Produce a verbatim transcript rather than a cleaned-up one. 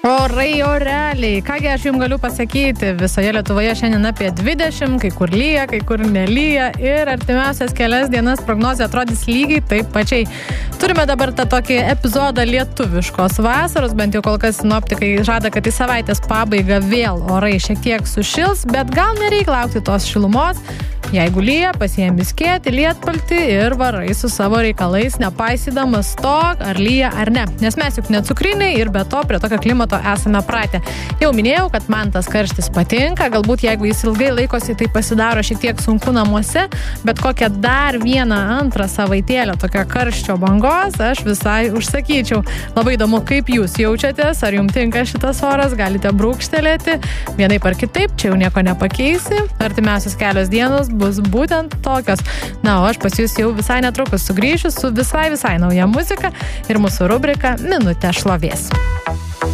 Orai, oreliai. Kągi aš jums galiu pasakyti, visoje Lietuvoje šiandien apie dvidešimt, kai kur lyja, kai kur nelyja ir artimiausias kelias dienas prognozė atrodys lygiai taip pačiai. Turime dabar tą tokį epizodą lietuviškos vasaros, bent jau kol kas sinoptikai žada, kad į savaitės pabaigą vėl orai šiek tiek sušils, bet gal nereikia laukti tos šilumos. Jeigu lyja, pasiemi skėtį, lietpaltį ir varai su savo reikalais, nepaisydamas to, ar lyja ar ne. Nes mes juk necukriniai ir be to prie tokio klimato esame pratę. Jau minėjau, kad man tas karštis patinka, galbūt jeigu jis ilgai laikosi, tai pasidaro šiek tiek sunku namuose, bet kokią dar vieną antrą savaitėlę tokio karščio bangos aš visai užsakyčiau. Labai įdomu, kaip jūs jaučiatės, ar jums tinka šitas oras, galite brūkštelėti, vienaip ar kitaip, čia jau nieko nepakeisi. Artimiausios kelios dienos bus būtent tokios. Na, o aš pas jūs jau visai netrukus sugrįšiu su visai visai nauja muzika ir mūsų rubrika Minutė šlovės.